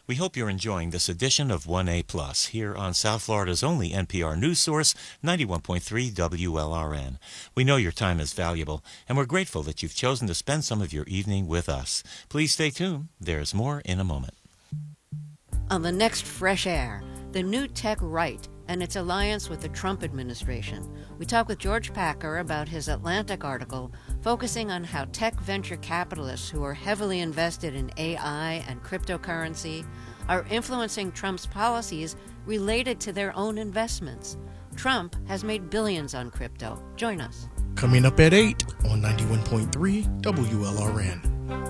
We hope you're enjoying this edition of 1A Plus here on South Florida's only NPR news source, 91.3 WLRN. We know your time is valuable, and we're grateful that you've chosen to spend some of your evening with us. Please stay tuned. There's more in a moment. On the next Fresh Air, the new tech right and its alliance with the Trump administration. We talk with George Packer about his Atlantic article focusing on how tech venture capitalists who are heavily invested in AI and cryptocurrency are influencing Trump's policies related to their own investments. Trump has made billions on crypto. Join us. Coming up at 8 on 91.3 WLRN.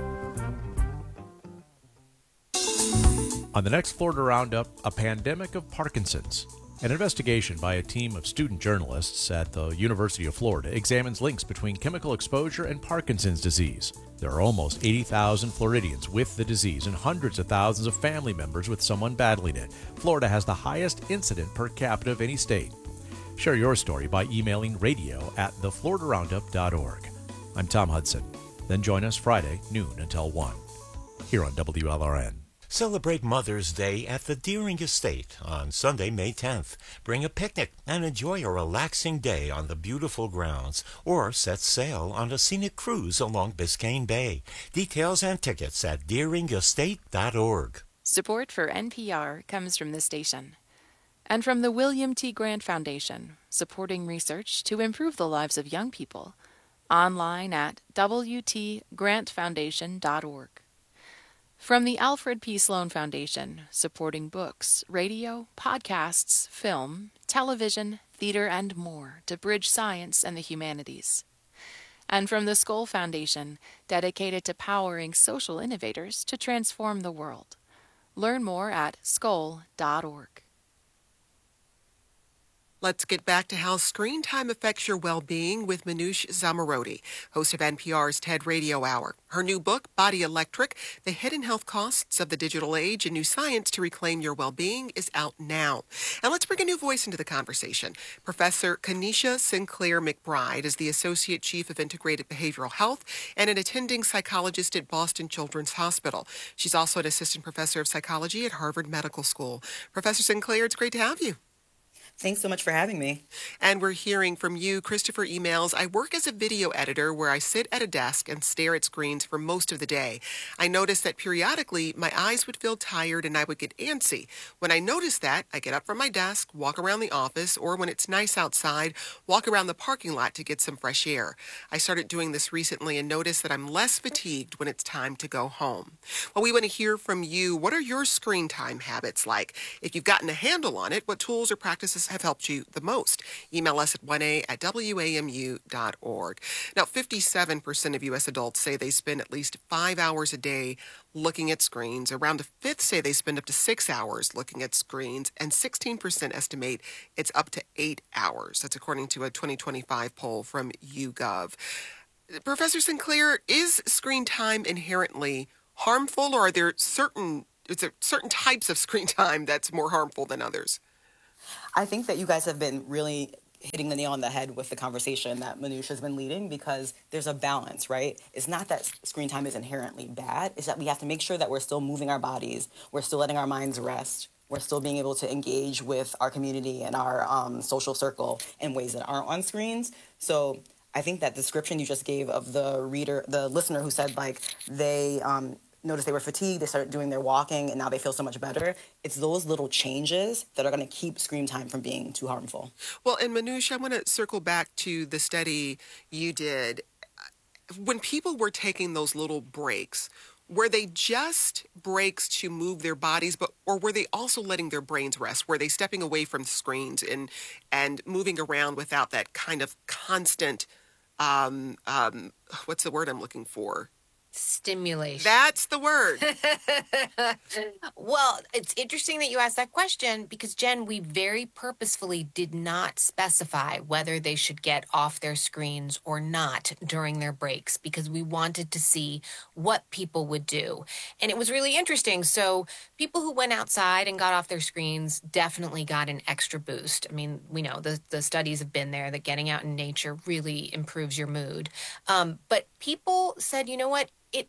On the next Florida Roundup, a pandemic of Parkinson's. An investigation by a team of student journalists at the University of Florida examines links between chemical exposure and Parkinson's disease. There are almost 80,000 Floridians with the disease and hundreds of thousands of family members with someone battling it. Florida has the highest incident per capita of any state. Share your story by emailing radio@thefloridaroundup.org. I'm Tom Hudson. Then join us Friday, noon until 1, here on WLRN. Celebrate Mother's Day at the Deering Estate on Sunday, May 10th. Bring a picnic and enjoy a relaxing day on the beautiful grounds, or set sail on a scenic cruise along Biscayne Bay. Details and tickets at deeringestate.org. Support for NPR comes from this station and from the William T. Grant Foundation, supporting research to improve the lives of young people. Online at wtgrantfoundation.org. From the Alfred P. Sloan Foundation, supporting books, radio, podcasts, film, television, theater, and more to bridge science and the humanities. And from the Skoll Foundation, dedicated to powering social innovators to transform the world. Learn more at skoll.org. Let's get back to how screen time affects your well-being with Manoush Zomorodi, host of NPR's TED Radio Hour. Her new book, Body Electric, The Hidden Health Costs of the Digital Age and New Science to Reclaim Your Well-Being, is out now. And let's bring a new voice into the conversation. Professor Kanisha Sinclair McBride is the Associate Chief of Integrated Behavioral Health and an attending psychologist at Boston Children's Hospital. She's also an assistant professor of psychology at Harvard Medical School. Professor Sinclair, it's great to have you. Thanks so much for having me. And we're hearing from you. Christopher emails, I work as a video editor where I sit at a desk and stare at screens for most of the day. I noticed that periodically my eyes would feel tired and I would get antsy. When I notice that, I get up from my desk, walk around the office, or when it's nice outside, walk around the parking lot to get some fresh air. I started doing this recently and noticed that I'm less fatigued when it's time to go home. Well, we want to hear from you. What are your screen time habits like? If you've gotten a handle on it, what tools or practices have helped you the most? Email us at 1a@wamu.org. Now, 57% of U.S. adults say they spend at least 5 hours a day looking at screens. Around a fifth say they spend up to 6 hours looking at screens, and 16% estimate it's up to 8 hours. That's according to a 2025 poll from YouGov. Professor Sinclair, is screen time inherently harmful, or are there certain types of screen time that's more harmful than others? I think that you guys have been really hitting the nail on the head with the conversation that Manoush has been leading, because there's a balance, right? It's not that screen time is inherently bad. It's that we have to make sure that we're still moving our bodies. We're still letting our minds rest. We're still being able to engage with our community and our social circle in ways that aren't on screens. So I think that description you just gave of the listener who said, like, they noticed they were fatigued, they started doing their walking, and now they feel so much better. It's those little changes that are going to keep screen time from being too harmful. Well, and Manoush, I want to circle back to the study you did. When people were taking those little breaks, were they just breaks to move their bodies, or were they also letting their brains rest? Were they stepping away from screens and moving around without that kind of constant, what's the word I'm looking for? Stimulation. That's the word. Well, it's interesting that you asked that question because, Jen, we very purposefully did not specify whether they should get off their screens or not during their breaks because we wanted to see what people would do. And it was really interesting. So people who went outside and got off their screens definitely got an extra boost. I mean, we know the studies have been there that getting out in nature really improves your mood. But people said, you know what?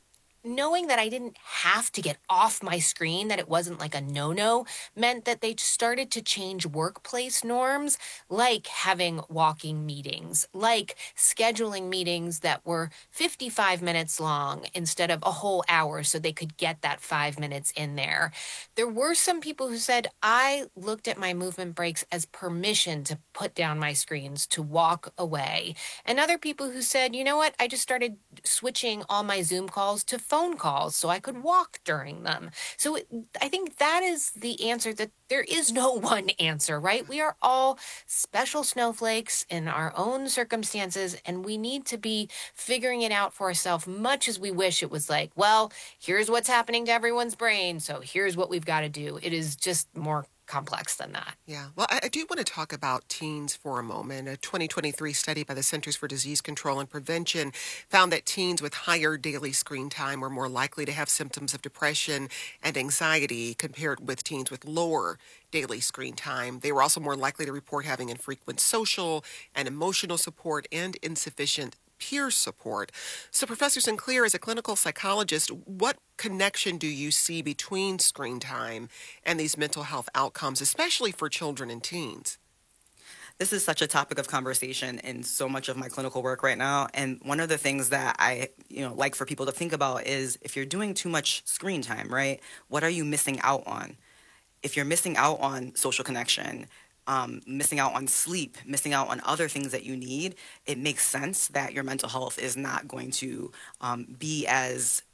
knowing that I didn't have to get off my screen, that it wasn't like a no-no, meant that they started to change workplace norms, like having walking meetings, like scheduling meetings that were 55 minutes long instead of a whole hour so they could get that 5 minutes in there. There were some people who said, I looked at my movement breaks as permission to put down my screens, to walk away. And other people who said, you know what, I just started switching all my Zoom calls to phone calls so I could walk during them. So I think that is the answer, that there is no one answer, right? We are all special snowflakes in our own circumstances, and we need to be figuring it out for ourselves, much as we wish it was like, well, here's what's happening to everyone's brain, so here's what we've got to do. It is just more complex than that. Yeah. Well, I do want to talk about teens for a moment. A 2023 study by the Centers for Disease Control and Prevention found that teens with higher daily screen time were more likely to have symptoms of depression and anxiety compared with teens with lower daily screen time. They were also more likely to report having infrequent social and emotional support and insufficient peer support. So, Professor Sinclair, as a clinical psychologist, what connection do you see between screen time and these mental health outcomes, especially for children and teens? This is such a topic of conversation in so much of my clinical work right now. And one of the things that I, like for people to think about is, if you're doing too much screen time, right, what are you missing out on? If you're missing out on social connection, missing out on sleep, missing out on other things that you need, it makes sense that your mental health is not going to be as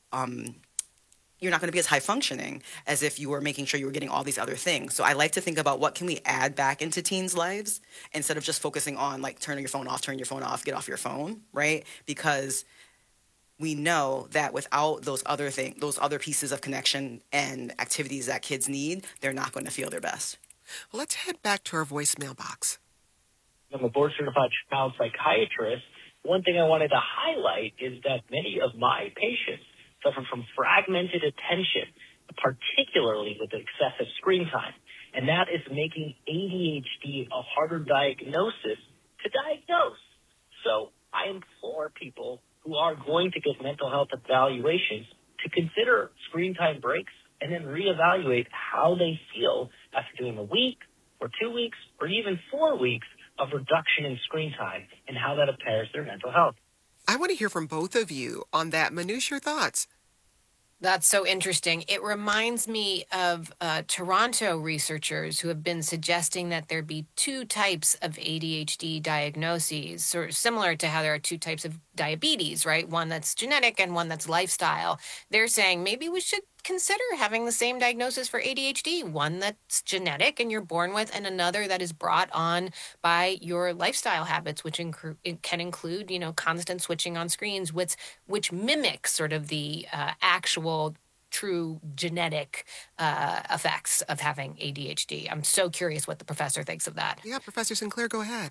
you're not going to be as high functioning as if you were making sure you were getting all these other things. So I like to think about, what can we add back into teens' lives instead of just focusing on like turn your phone off, get off your phone, right? Because we know that without those other pieces of connection and activities that kids need, they're not going to feel their best. Well, let's head back to our voicemail box. I'm a board-certified child psychiatrist. One thing I wanted to highlight is that many of my patients suffer from fragmented attention, particularly with excessive screen time. And that is making ADHD a harder diagnosis to diagnose. So I implore people who are going to get mental health evaluations to consider screen time breaks and then reevaluate how they feel after doing a week or 2 weeks or even 4 weeks of reduction in screen time and how that impairs their mental health. I want to hear from both of you on that. Manoush, your thoughts? That's so interesting. It reminds me of Toronto researchers who have been suggesting that there be two types of ADHD diagnoses, sort of similar to how there are two types of diabetes, right? One that's genetic and one that's lifestyle. They're saying maybe we should consider having the same diagnosis for ADHD, one that's genetic and you're born with, and another that is brought on by your lifestyle habits, which can include, constant switching on screens, which mimics sort of the actual true genetic effects of having ADHD. I'm so curious what the professor thinks of that. Yeah, Professor Sinclair, go ahead.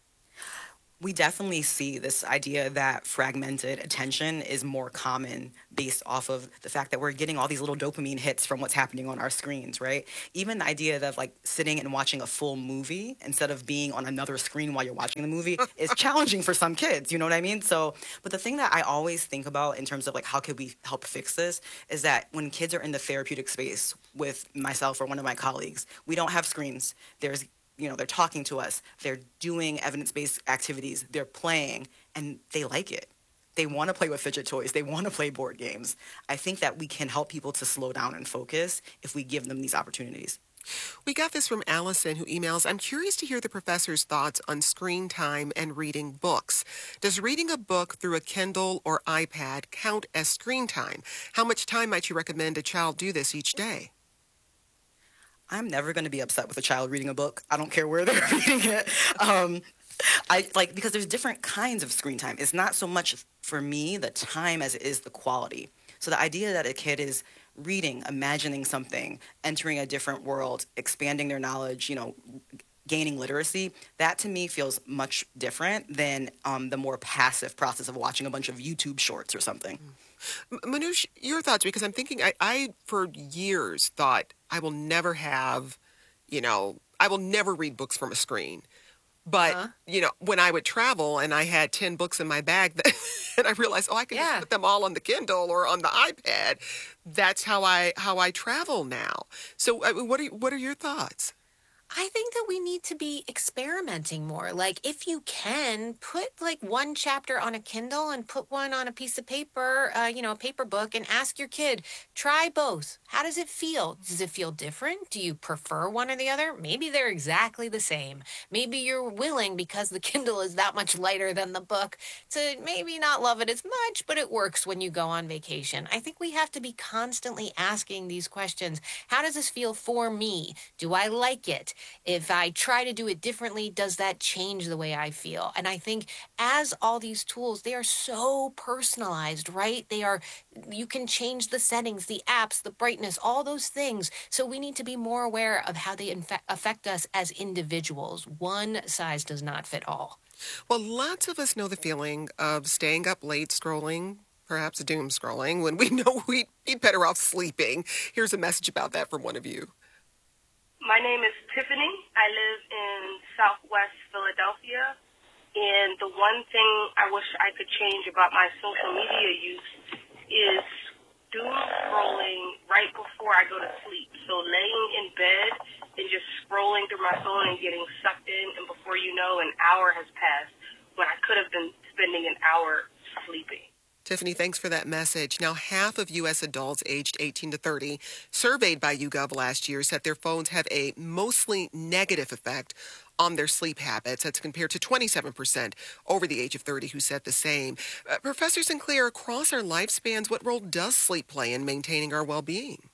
We definitely see this idea that fragmented attention is more common based off of the fact that we're getting all these little dopamine hits from what's happening on our screens, right? Even the idea of like sitting and watching a full movie instead of being on another screen while you're watching the movie is challenging for some kids, you know what I mean? So, but the thing that I always think about in terms of like how could we help fix this is that when kids are in the therapeutic space with myself or one of my colleagues, we don't have screens. They're talking to us, they're doing evidence-based activities, they're playing, and they like it. They want to play with fidget toys, they want to play board games. I think that we can help people to slow down and focus if we give them these opportunities. We got this from Allison, who emails, I'm curious to hear the professor's thoughts on screen time and reading books. Does reading a book through a Kindle or iPad count as screen time? How much time might you recommend a child do this each day? I'm never going to be upset with a child reading a book. I don't care where they're reading it. Because there's different kinds of screen time. It's not so much for me the time as it is the quality. So the idea that a kid is reading, imagining something, entering a different world, expanding their knowledge, gaining literacy, that to me feels much different than the more passive process of watching a bunch of YouTube shorts or something. Manoush, your thoughts, because I'm thinking, I for years thought I will never read books from a screen. But, when I would travel and I had 10 books in my bag and I realized, I can just put them all on the Kindle or on the iPad. That's how I travel now. So what are your thoughts? I think that we need to be experimenting more. Like, if you can, put like one chapter on a Kindle and put one on a piece of paper, a paper book, and ask your kid, try both. How does it feel? Does it feel different? Do you prefer one or the other? Maybe they're exactly the same. Maybe you're willing, because the Kindle is that much lighter than the book, to maybe not love it as much, but it works when you go on vacation. I think we have to be constantly asking these questions. How does this feel for me? Do I like it? If I try to do it differently, does that change the way I feel? And I think as all these tools, they are so personalized, right? You can change the settings, the apps, the brightness, all those things. So we need to be more aware of how they affect us as individuals. One size does not fit all. Well, lots of us know the feeling of staying up late scrolling, perhaps doom scrolling, when we know we'd be better off sleeping. Here's a message about that from one of you. My name is Tiffany. I live in Southwest Philadelphia, and the one thing I wish I could change about my social media use is doom scrolling right before I go to sleep. So laying in bed and just scrolling through my phone and getting sucked in, and before you know, an hour has passed when I could have been spending an hour sleeping. Tiffany, thanks for that message. Now, half of U.S. adults aged 18 to 30 surveyed by YouGov last year said their phones have a mostly negative effect on their sleep habits. That's compared to 27% over the age of 30 who said the same. Professor Sinclair, across our lifespans, what role does sleep play in maintaining our well-being?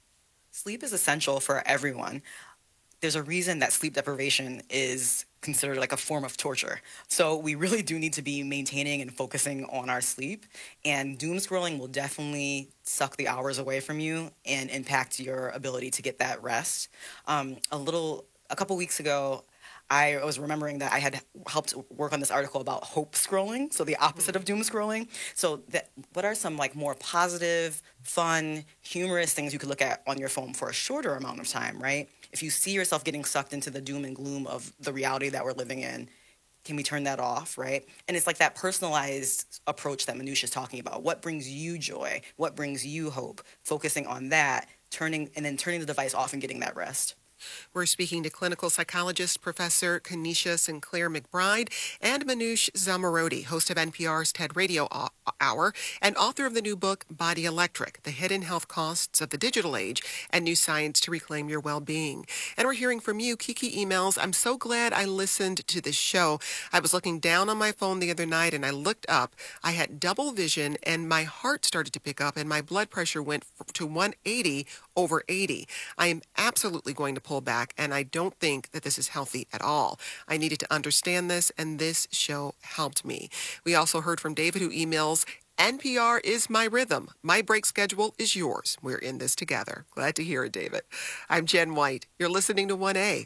Sleep is essential for everyone. There's a reason that sleep deprivation is considered like a form of torture. So we really do need to be maintaining and focusing on our sleep. And doom scrolling will definitely suck the hours away from you and impact your ability to get that rest. A couple weeks ago, I was remembering that I had helped work on this article about hope scrolling, so the opposite of doom scrolling. So what are some more positive, fun, humorous things you could look at on your phone for a shorter amount of time, right? If you see yourself getting sucked into the doom and gloom of the reality that we're living in, can we turn that off, right? And it's like that personalized approach that Manoush is talking about. What brings you joy? What brings you hope? Focusing on that, turning the device off and getting that rest. We're speaking to clinical psychologist Professor Kenesha Sinclair McBride and Manoush Zomorodi, host of NPR's TED Radio Hour and author of the new book, Body Electric, The Hidden Health Costs of the Digital Age and New Science to Reclaim Your Well-Being. And we're hearing from you, Kiki emails. I'm so glad I listened to this show. I was looking down on my phone the other night and I looked up. I had double vision and my heart started to pick up and my blood pressure went to 180 over 80. I am absolutely going to pull back, and I don't think that this is healthy at all. I needed to understand this, and this show helped me. We also heard from David, who emails, NPR is my rhythm. My break schedule is yours. We're in this together. Glad to hear it, David. I'm Jen White. You're listening to 1A.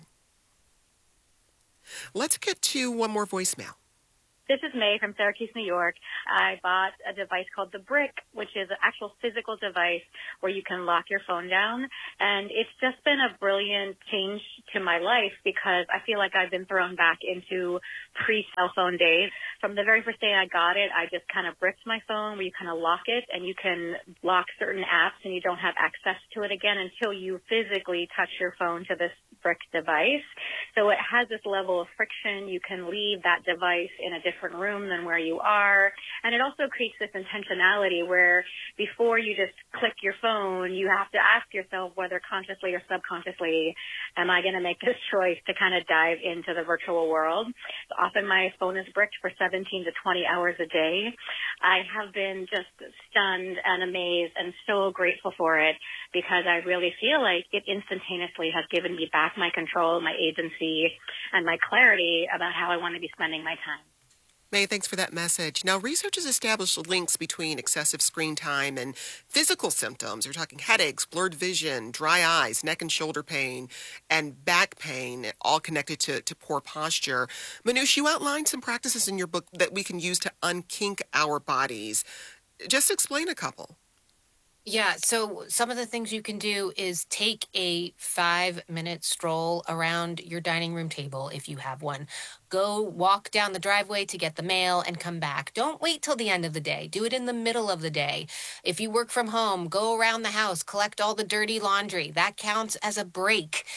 Let's get to one more voicemail. This is May from Syracuse, New York. I bought a device called the Brick, which is an actual physical device where you can lock your phone down. And it's just been a brilliant change to my life because I feel like I've been thrown back into pre-cell phone days. From the very first day I got it, I just kind of bricked my phone where you kind of lock it and you can lock certain apps and you don't have access to it again until you physically touch your phone to this Brick device. So it has this level of friction. You can leave that device in a different room than where you are. And it also creates this intentionality where before you just click your phone, you have to ask yourself whether consciously or subconsciously, am I going to make this choice to kind of dive into the virtual world? So often my phone is bricked for 17 to 20 hours a day. I have been just stunned and amazed and so grateful for it because I really feel like it instantaneously has given me back my control, my agency, and my clarity about how I want to be spending my time. May, thanks for that message. Now, research has established links between excessive screen time and physical symptoms. We're talking headaches, blurred vision, dry eyes, neck and shoulder pain, and back pain, all connected to poor posture. Manoush, you outlined some practices in your book that we can use to unkink our bodies. Just explain a couple. Yeah, so some of the things you can do is take a 5-minute stroll around your dining room table if you have one. Go walk down the driveway to get the mail and come back. Don't wait till the end of the day. Do it in the middle of the day. If you work from home, go around the house, collect all the dirty laundry. That counts as a break.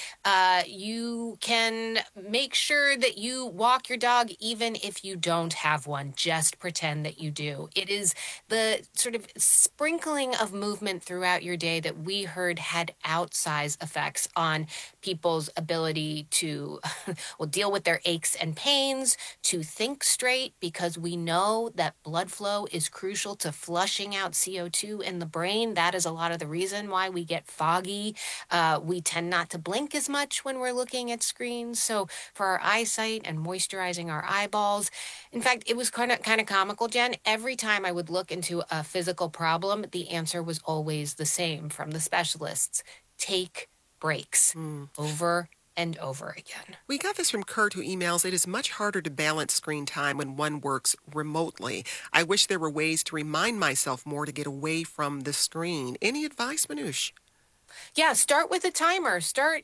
You can make sure that you walk your dog even if you don't have one. Just pretend that you do. It is the sort of sprinkling of movement throughout your day that we heard had outsized effects on people's ability to deal with their aches and pains, to think straight, because we know that blood flow is crucial to flushing out CO2 in the brain. That is a lot of the reason why we get foggy. We tend not to blink as much when we're looking at screens. So for our eyesight and moisturizing our eyeballs, in fact, it was kind of comical, Jen. Every time I would look into a physical problem, the answer was always the same from the specialists. Take breaks over and over again. We got this from Kurt, who emails, "It is much harder to balance screen time when one works remotely. I wish there were ways to remind myself more to get away from the screen." Any advice, Manoush? Yeah, start with a timer. Start,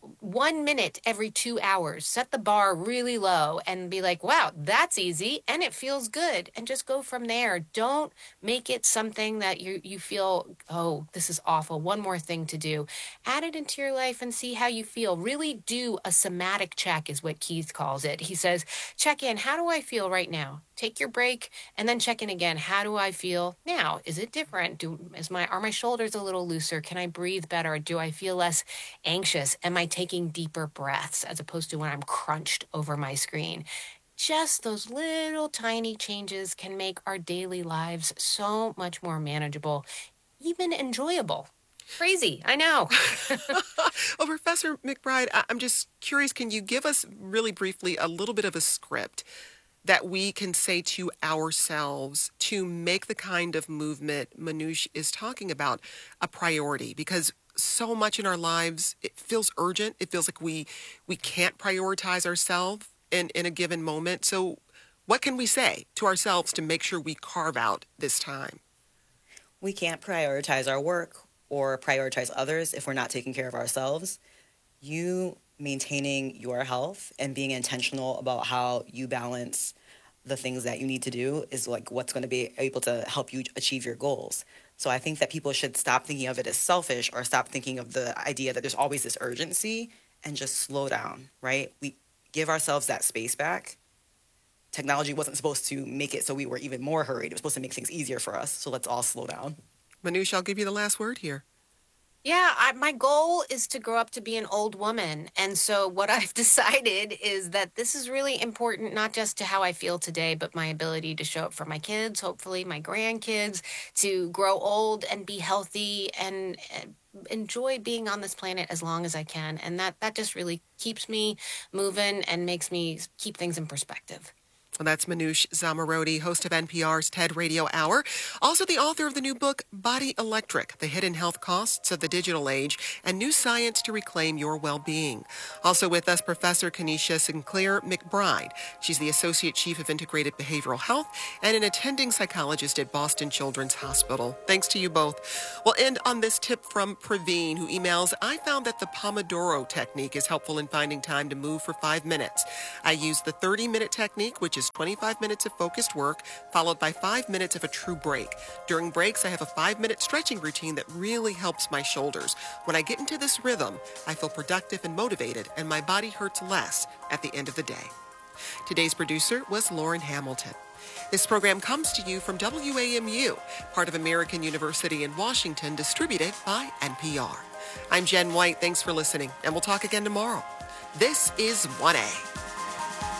1 minute every 2 hours. Set the bar really low and be like, wow, that's easy and it feels good. And just go from there. Don't make it something that you feel, oh, this is awful. One more thing to do. Add it into your life and see how you feel. Really do a somatic check is what Keith calls it. He says, check in. How do I feel right now? Take your break and then check in again. How do I feel now? Is it different? Are my shoulders a little looser? Can I breathe better? Do I feel less anxious? Am I taking deeper breaths as opposed to when I'm crunched over my screen? Just those little tiny changes can make our daily lives so much more manageable, even enjoyable. Crazy, I know. Well, Professor McBride, I'm just curious, can you give us really briefly a little bit of a script that we can say to ourselves to make the kind of movement Manoush is talking about a priority? Because so much in our lives, it feels urgent. It feels like we can't prioritize ourselves in a given moment. So what can we say to ourselves to make sure we carve out this time? We can't prioritize our work or prioritize others if we're not taking care of ourselves. You maintaining your health and being intentional about how you balance the things that you need to do is like what's going to be able to help you achieve your goals. So I think that people should stop thinking of it as selfish or stop thinking of the idea that there's always this urgency and just slow down, right? We give ourselves that space back. Technology wasn't supposed to make it so we were even more hurried. It was supposed to make things easier for us. So let's all slow down. Manoush, I'll give you the last word here. Yeah, my goal is to grow up to be an old woman. And so what I've decided is that this is really important, not just to how I feel today, but my ability to show up for my kids, hopefully my grandkids, to grow old and be healthy and enjoy being on this planet as long as I can. And that just really keeps me moving and makes me keep things in perspective. Well, that's Manoush Zomorodi, host of NPR's TED Radio Hour. Also the author of the new book, Body Electric, The Hidden Health Costs of the Digital Age and New Science to Reclaim Your Well-Being. Also with us, Professor Kenesha Sinclair McBride. She's the Associate Chief of Integrated Behavioral Health and an attending psychologist at Boston Children's Hospital. Thanks to you both. We'll end on this tip from Praveen, who emails, I found that the Pomodoro technique is helpful in finding time to move for 5 minutes. I use the 30-minute technique, which is 25 minutes of focused work, followed by 5 minutes of a true break. During breaks, I have a 5-minute stretching routine that really helps my shoulders. When I get into this rhythm, I feel productive and motivated, and my body hurts less at the end of the day. Today's producer was Lauren Hamilton. This program comes to you from WAMU, part of American University in Washington, distributed by NPR. I'm Jen White. Thanks for listening, and we'll talk again tomorrow. This is 1A.